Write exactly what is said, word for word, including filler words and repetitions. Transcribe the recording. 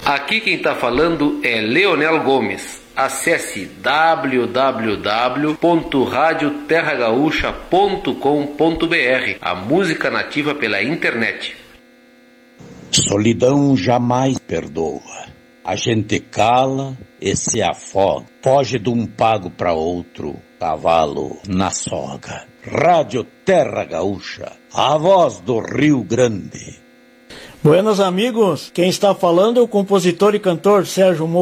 Aqui quem está falando é Leonel Gomes. Acesse w w w ponto rádio terra gaúcha ponto com ponto b r, a música nativa pela internet. Solidão jamais perdoa. A gente cala e se afoga. Foge de um pago para outro, cavalo na soga. Rádio Terra Gaúcha, a voz do Rio Grande. Buenos amigos, quem está falando é o compositor e cantor Sérgio Moura.